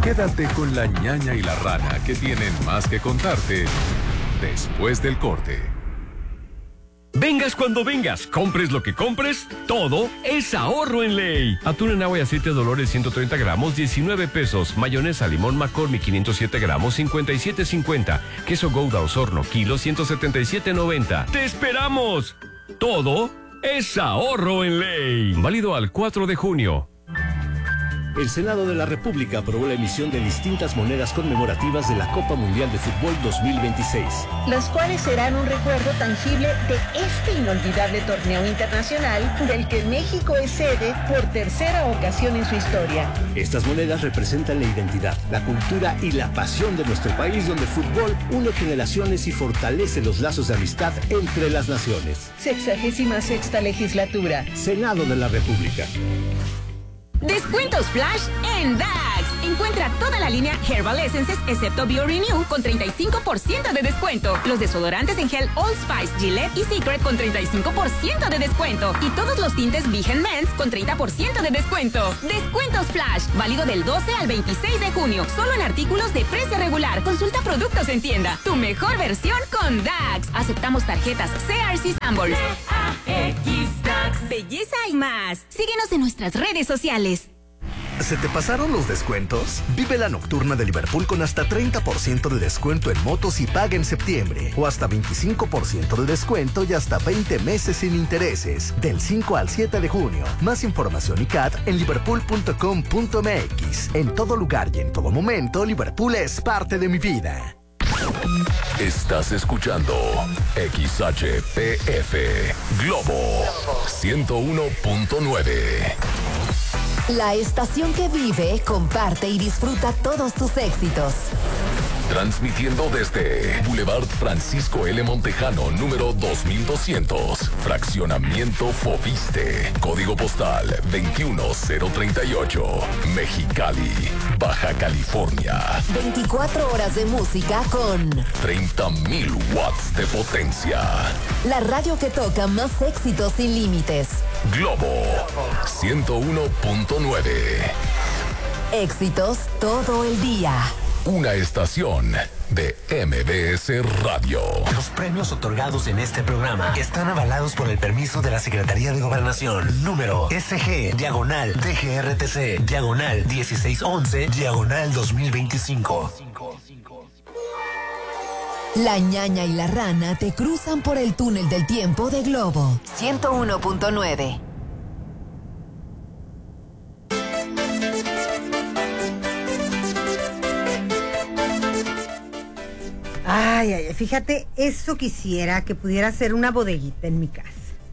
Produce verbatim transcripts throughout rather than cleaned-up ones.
Quédate con la ñaña y la rana, que tienen más que contarte después del corte. Vengas cuando vengas, compres lo que compres, todo es ahorro en Ley. Atún en agua y aceite Dolores ciento treinta gramos, diecinueve pesos. Mayonesa limón McCormick quinientos siete gramos, cincuenta y siete cincuenta. Queso Gouda Osorno, kilo, ciento setenta y siete noventa. ¡Te esperamos! Todo es ahorro en Ley. Válido al cuatro de junio. El Senado de la República aprobó la emisión de distintas monedas conmemorativas de la Copa Mundial de Fútbol dos mil veintiséis. Las cuales serán un recuerdo tangible de este inolvidable torneo internacional del que México es sede por tercera ocasión en su historia. Estas monedas representan la identidad, la cultura y la pasión de nuestro país, donde el fútbol une generaciones y fortalece los lazos de amistad entre las naciones. Sexagésima sexta legislatura. Senado de la República. Descuentos flash en Dax. Encuentra toda la línea Herbal Essences excepto BioRenew con treinta y cinco por ciento de descuento. Los desodorantes en gel Old Spice, Gillette y Secret con treinta y cinco por ciento de descuento. Y todos los tintes Vigen Men's con treinta por ciento de descuento. Descuentos flash. Válido del doce al veintiséis de junio. Solo en artículos de precio regular. Consulta productos en tienda. Tu mejor versión con Dax. Aceptamos tarjetas C R C Sambors. Dax. Belleza y más. Síguenos en nuestras redes sociales. ¿Se te pasaron los descuentos? Vive la nocturna de Liverpool con hasta treinta por ciento de descuento en motos y paga en septiembre. O hasta veinticinco por ciento de descuento y hasta veinte meses sin intereses. Del cinco al siete de junio. Más información y C A T en liverpool punto com punto m x. En todo lugar y en todo momento, Liverpool es parte de mi vida. Estás escuchando X H P F Globo ciento uno punto nueve. La estación que vive, comparte y disfruta todos tus éxitos. Transmitiendo desde Boulevard Francisco L. Montejano, número dos mil doscientos. Fraccionamiento Foviste. Código postal veintiuno cero treinta y ocho. Mexicali, Baja California. veinticuatro horas de música con treinta mil watts de potencia. La radio que toca más éxitos sin límites. Globo ciento uno punto nueve. Éxitos todo el día. Una estación de M B S Radio. Los premios otorgados en este programa están avalados por el permiso de la Secretaría de Gobernación. Número S G, diagonal, D G R T C, diagonal, dieciséis once, diagonal dos mil veinticinco. La ñaña y la rana te cruzan por el túnel del tiempo de Globo ciento uno punto nueve. Ay, ay, fíjate, eso quisiera que pudiera ser una bodeguita en mi casa.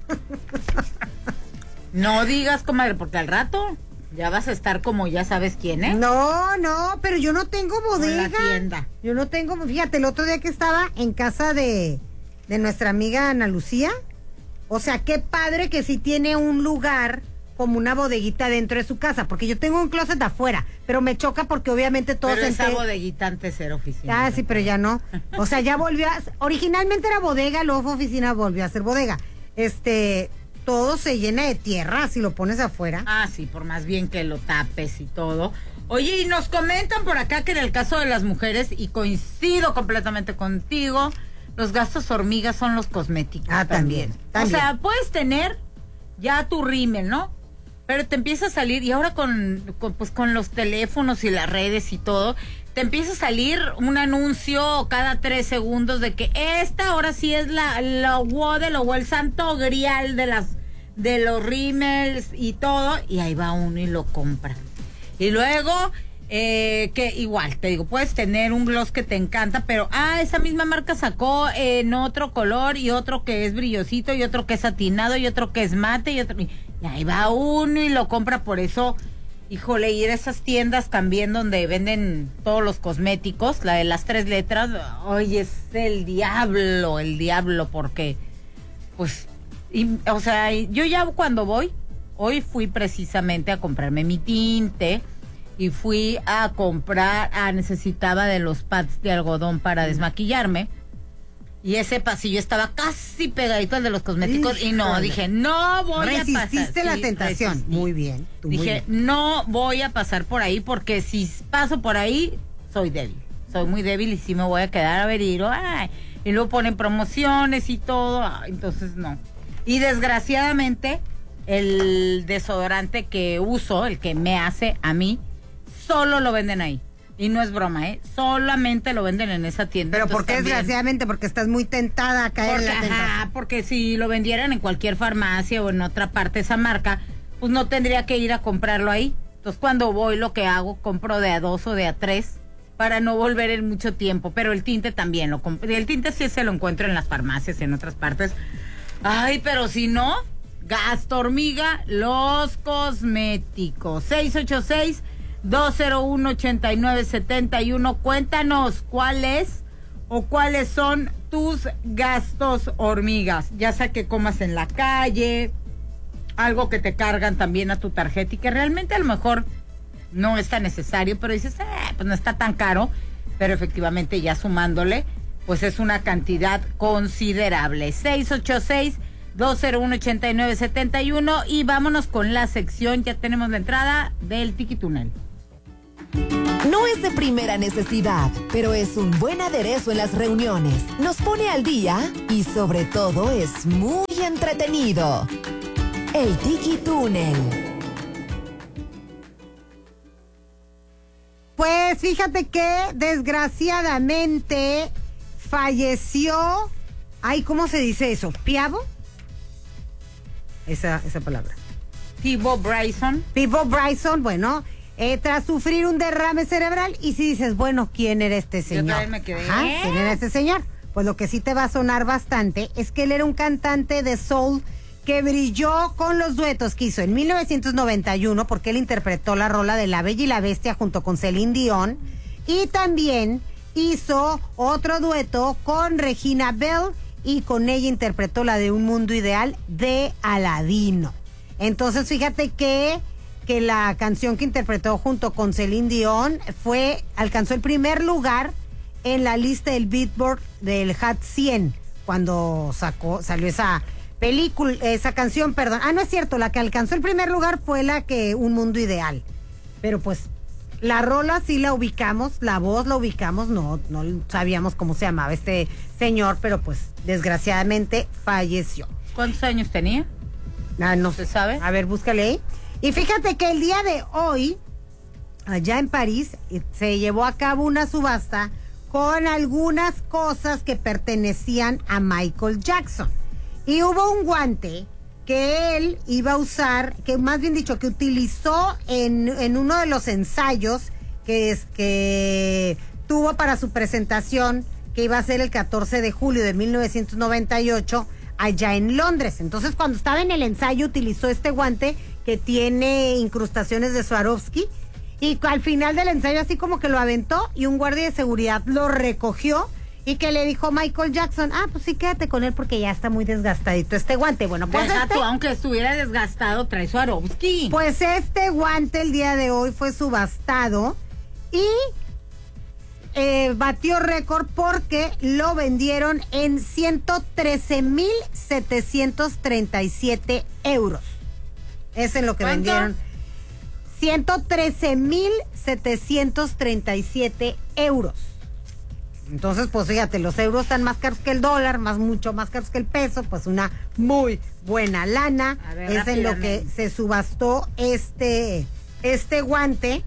No digas, comadre, porque al rato ya vas a estar como ya sabes quién, ¿eh? No, no, pero yo no tengo bodega. En la tienda. Yo no tengo, fíjate, el otro día que estaba en casa de, de nuestra amiga Ana Lucía, o sea, qué padre que sí tiene un lugar como una bodeguita dentro de su casa, porque yo tengo un closet afuera, pero me choca porque obviamente todo pero se esa ente... bodeguita antes era oficina. Ah, sí, pero ya no. O sea, ya volvió a... Originalmente era bodega, luego fue oficina, volvió a ser bodega. Este, todo se llena de tierra si lo pones afuera. Ah, sí, por más bien que lo tapes y todo. Oye, y nos comentan por acá que en el caso de las mujeres, y coincido completamente contigo, los gastos hormigas son los cosméticos. Ah, también, también. también. O sea, puedes tener ya tu rímel, ¿no? Pero te empieza a salir, y ahora con, con, pues con los teléfonos y las redes y todo, te empieza a salir un anuncio cada tres segundos de que esta ahora sí es la, la Wodel o el santo grial de las de los rímels y todo, y ahí va uno y lo compra. Y luego, eh, que igual, te digo, puedes tener un gloss que te encanta, pero, ah, esa misma marca sacó en otro color, y otro que es brillosito, y otro que es satinado, y otro que es mate, y otro... Y ahí va uno y lo compra. Por eso, híjole, ir a esas tiendas también donde venden todos los cosméticos, la de las tres letras, oye, es el diablo, el diablo, porque, pues, y, o sea, yo ya cuando voy, hoy fui precisamente a comprarme mi tinte, y fui a comprar, ah, necesitaba de los pads de algodón para desmaquillarme, Y ese pasillo estaba casi pegadito al de los cosméticos. Híjole. Y no, dije, no voy Resististe a pasar. Resististe la sí, tentación. resistí. Muy bien. Tú dije, muy bien. no voy a pasar por ahí porque si paso por ahí, soy débil. Soy muy débil y sí me voy a quedar a ver y digo, ay, y luego ponen promociones y todo. Ay, entonces no. Y desgraciadamente, el desodorante que uso, el que me hace a mí, solo lo venden ahí. Y no es broma, ¿eh? Solamente lo venden en esa tienda. ¿Pero por qué desgraciadamente? Porque estás muy tentada a caer porque, en la tentación. Ajá, porque si lo vendieran en cualquier farmacia o en otra parte esa marca, pues no tendría que ir a comprarlo ahí. Entonces cuando voy lo que hago, compro de a dos o de a tres para no volver en mucho tiempo. Pero el tinte también lo compro. El tinte sí se lo encuentro en las farmacias, en otras partes. Ay, pero si no, gasto hormiga, los cosméticos. seis ocho seis, dos cero uno, ocho nueve siete uno. Cuéntanos cuál es o cuáles son tus gastos hormigas. Ya sea que comas en la calle, algo que te cargan también a tu tarjeta y que realmente a lo mejor no es tan necesario, pero dices, eh, pues no está tan caro, pero efectivamente ya sumándole, pues es una cantidad considerable. seis ocho seis, dos cero uno, ocho nueve siete uno y vámonos con la sección, ya tenemos la entrada del Tiki Túnel. No es de primera necesidad, pero es un buen aderezo en las reuniones. Nos pone al día y sobre todo es muy entretenido. El Tiki Túnel. Pues fíjate que desgraciadamente falleció. Ay, ¿cómo se dice eso? ¿Piavo? Esa, esa palabra. Peabo Bryson. Peabo Bryson, bueno. Eh, tras sufrir un derrame cerebral, y si dices, bueno, ¿quién era este señor? Yo también me quedé. Ajá, ¿quién era este señor? Pues lo que sí te va a sonar bastante es que él era un cantante de soul que brilló con los duetos que hizo en mil novecientos noventa y uno, porque él interpretó la rola de La Bella y la Bestia junto con Celine Dion, y también hizo otro dueto con Regina Bell, y con ella interpretó la de Un Mundo Ideal de Aladino. Entonces, fíjate que que la canción que interpretó junto con Celine Dion fue, alcanzó el primer lugar en la lista del Billboard del Hot cien, cuando sacó, salió esa película, esa canción, perdón. Ah, no es cierto, la que alcanzó el primer lugar fue la que Un Mundo Ideal. Pero pues, la rola sí la ubicamos, la voz la ubicamos, no, no sabíamos cómo se llamaba este señor, pero pues, desgraciadamente, falleció. ¿Cuántos años tenía? Ah, no se sabe. A ver, búscale ahí. Y fíjate que el día de hoy, allá en París, se llevó a cabo una subasta con algunas cosas que pertenecían a Michael Jackson. Y hubo un guante que él iba a usar, que más bien dicho, que utilizó en, en uno de los ensayos que, es, que tuvo para su presentación, que iba a ser el catorce de julio de mil novecientos noventa y ocho, allá en Londres. Entonces, cuando estaba en el ensayo, utilizó este guante que tiene incrustaciones de Swarovski, y al final del ensayo así como que lo aventó y un guardia de seguridad lo recogió y que le dijo Michael Jackson, ah, pues sí, quédate con él porque ya está muy desgastadito este guante. Bueno, pues Deja este, tú, aunque estuviera desgastado, trae Swarovski. Pues este guante el día de hoy fue subastado y eh, batió récord porque lo vendieron en ciento trece mil setecientos treinta y siete euros. Eso es lo que ¿Cuánto? vendieron. ciento trece mil setecientos treinta y siete euros. Entonces, pues fíjate, los euros están más caros que el dólar, más mucho más caros que el peso, pues una muy buena lana. A ver, es en lo que se subastó este, este guante.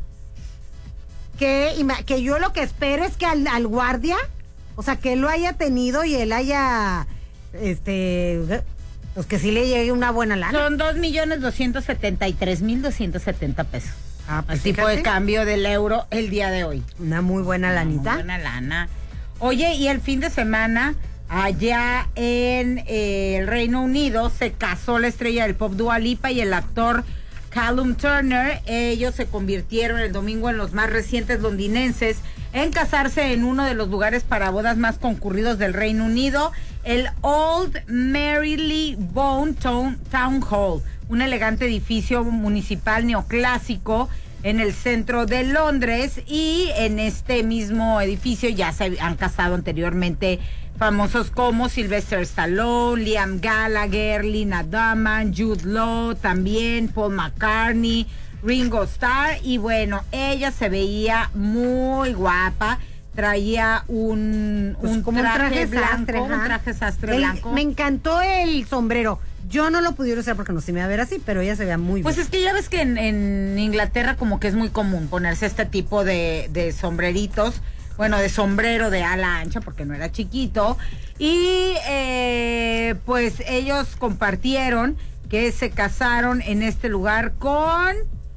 Que, que yo lo que espero es que al, al guardia, o sea, que él lo haya tenido y él haya, este... pues que sí le llegue una buena lana. Son dos millones doscientos setenta y tres mil doscientos setenta pesos. Ah, pues el tipo fíjate. de cambio del euro el día de hoy. Una muy buena lanita. Muy buena lana. Oye, y el fin de semana, allá en eh, el Reino Unido, se casó la estrella del pop Dua Lipa y el actor Callum Turner. Ellos se convirtieron el domingo en los más recientes londinenses en casarse en uno de los lugares para bodas más concurridos del Reino Unido, el Old Marylebone Town, Town Hall, un elegante edificio municipal neoclásico en el centro de Londres, y en este mismo edificio ya se han casado anteriormente famosos como Sylvester Stallone, Liam Gallagher, Lina Dunham, Jude Law, también Paul McCartney, Ringo Starr, y bueno, ella se veía muy guapa, traía un, pues un, como traje un traje blanco, sastre, un traje sastre el, blanco. Me encantó el sombrero. Yo no lo pudiera usar porque no se me va a ver así, pero ella se veía muy Pues bien. es que ya ves que en, en Inglaterra como que es muy común ponerse este tipo de, de sombreritos, bueno, de sombrero de ala ancha, porque no era chiquito, y eh, pues ellos compartieron que se casaron en este lugar con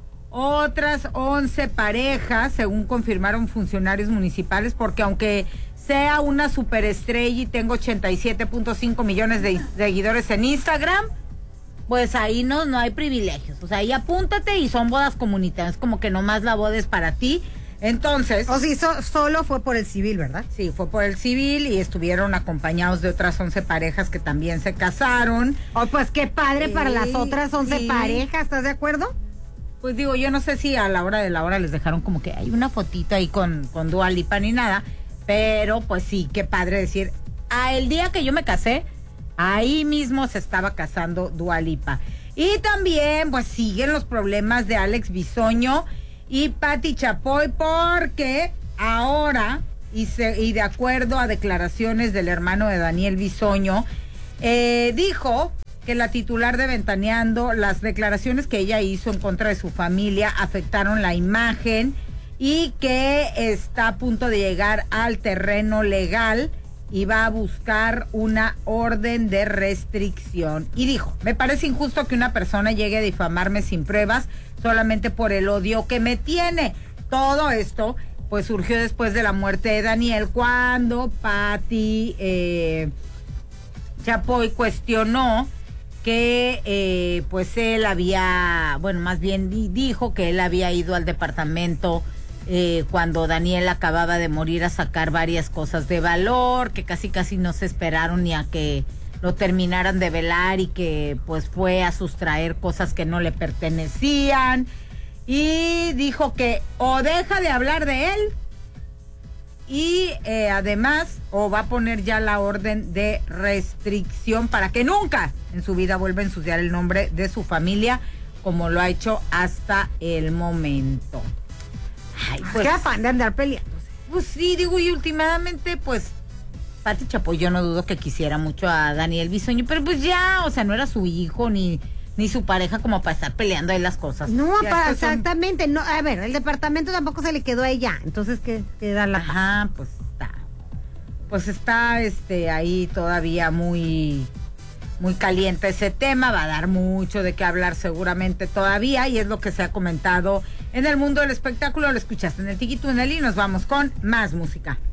otras once parejas, según confirmaron funcionarios municipales, porque aunque sea una superestrella y tengo ochenta y siete punto cinco millones de seguidores en Instagram, pues ahí no, no hay privilegios. O sea, ahí apúntate y son bodas comunitarias, como que nomás la boda es para ti. Entonces... O sí, so, solo fue por el civil, ¿verdad? Sí, fue por el civil y estuvieron acompañados de otras once parejas que también se casaron. Oh, pues qué padre sí, para las otras once sí. parejas, ¿estás de acuerdo? Pues digo, yo no sé si a la hora de la hora les dejaron como que hay una fotito ahí con, con Dua Lipa ni nada, pero pues sí, qué padre decir, a el día que yo me casé, ahí mismo se estaba casando Dua Lipa. Y también pues siguen los problemas de Alex Bisoño y Patti Chapoy, porque ahora, y, se, y de acuerdo a declaraciones del hermano de Daniel Bisoño, eh, dijo que la titular de Ventaneando, las declaraciones que ella hizo en contra de su familia afectaron la imagen y que está a punto de llegar al terreno legal y va a buscar una orden de restricción. Y dijo, me parece injusto que una persona llegue a difamarme sin pruebas solamente por el odio que me tiene. Todo esto pues surgió después de la muerte de Daniel, cuando Patti eh, Chapoy cuestionó que eh, pues él había, bueno, más bien di, dijo que él había ido al departamento eh, cuando Daniel acababa de morir a sacar varias cosas de valor, que casi casi no se esperaron ni a que lo terminaran de velar y que pues fue a sustraer cosas que no le pertenecían, y dijo que o deja de hablar de él y eh, además o va a poner ya la orden de restricción para que nunca en su vida vuelva a ensuciar el nombre de su familia como lo ha hecho hasta el momento. Ay, pues, qué afán de andar peleando. Pues sí, digo, y últimamente pues Patti Chapoy yo no dudo que quisiera mucho a Daniel Bisoño, pero pues ya, o sea, no era su hijo ni ni su pareja como para estar peleando ahí las cosas. No, ya para, son... exactamente. No, a ver, el departamento tampoco se le quedó a ella. Entonces, ¿qué queda la? Ajá, pues está. Pues está este ahí todavía muy muy caliente ese tema, va a dar mucho de qué hablar seguramente todavía, y es lo que se ha comentado en el mundo del espectáculo. Lo escuchaste en el Tiki Túnel y nos vamos con más música.